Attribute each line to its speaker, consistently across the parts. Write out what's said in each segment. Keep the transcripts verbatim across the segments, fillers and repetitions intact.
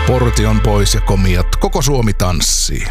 Speaker 1: Porti on pois ja komiat, koko Suomi tanssii.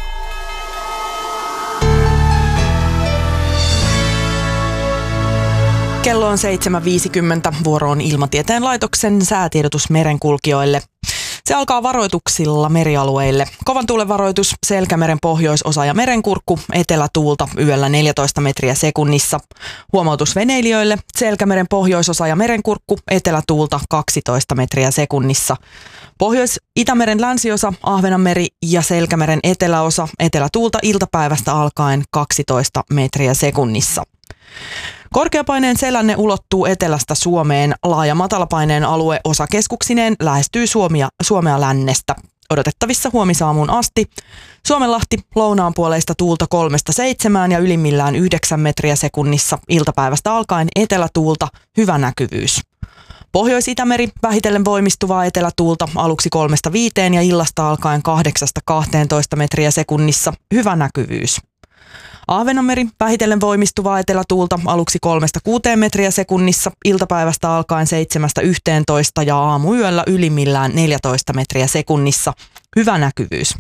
Speaker 2: Kello on seitsemän viisikymmentä, vuoro on Ilmatieteen laitoksen säätiedotus merenkulkijoille. Se alkaa varoituksilla merialueille. Kovan tuulen varoitus Selkämeren pohjoisosa ja merenkurkku, etelätuulta yöllä neljätoista metriä sekunnissa. Huomautus veneilijöille Selkämeren pohjoisosa ja merenkurkku, etelätuulta kaksitoista metriä sekunnissa. Pohjois-Itämeren länsiosa, Ahvenanmeri ja Selkämeren eteläosa, etelätuulta iltapäivästä alkaen kaksitoista metriä sekunnissa. Korkeapaineen selänne ulottuu etelästä Suomeen. Laaja matalapaineen alue osakeskuksineen lähestyy Suomea, Suomea lännestä. Odotettavissa huomisaamuun asti. Suomenlahti lounaanpuoleista tuulta kolmesta seitsemään ja ylimmillään yhdeksän metriä sekunnissa. Iltapäivästä alkaen etelätuulta, hyvä näkyvyys. Pohjois-Itämeri vähitellen voimistuvaa etelätuulta aluksi kolmesta viiteen ja illasta alkaen kahdeksasta kahteentoista metriä sekunnissa, hyvä näkyvyys. Ahvenanmeri vähitellen voimistuvaa etelätuulta aluksi kolmesta kuuteen metriä sekunnissa, iltapäivästä alkaen seitsemästä yhteentoista ja aamuyöllä ylimmillään neljätoista metriä sekunnissa, hyvä näkyvyys.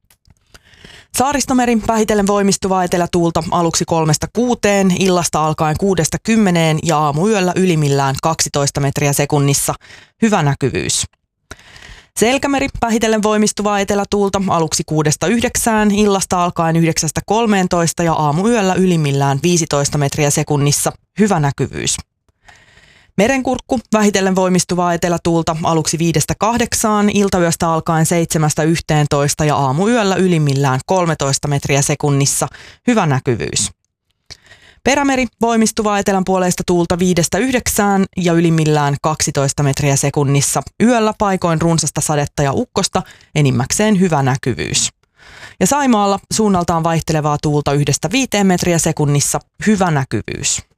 Speaker 2: Saaristomeri vähitellen voimistuvaa etelätuulta aluksi kolmesta kuuteen, illasta alkaen kuudesta kymmeneen ja aamuyöllä ylimmillään kaksitoista metriä sekunnissa, hyvä näkyvyys. Selkämeri vähitellen voimistuvaa etelätuulta aluksi kuudesta yhdeksään, illasta alkaen yhdeksästä kolmeentoista ja aamuyöllä ylimmillään viisitoista metriä sekunnissa, hyvä näkyvyys. Merenkurkku vähitellen voimistuvaa etelätuulta aluksi viidestä kahdeksaan, iltayöstä alkaen seitsemästä yhteentoista ja aamuyöllä ylimmillään kolmetoista metriä sekunnissa, hyvä näkyvyys. Perämeri voimistuvaa etelänpuoleista tuulta viidestä yhdeksään ja ylimmillään kaksitoista metriä sekunnissa. Yöllä paikoin runsasta sadetta ja ukkosta, enimmäkseen hyvä näkyvyys. Ja Saimaalla suunnaltaan vaihtelevaa tuulta yhdestä viiteen metriä sekunnissa, hyvä näkyvyys.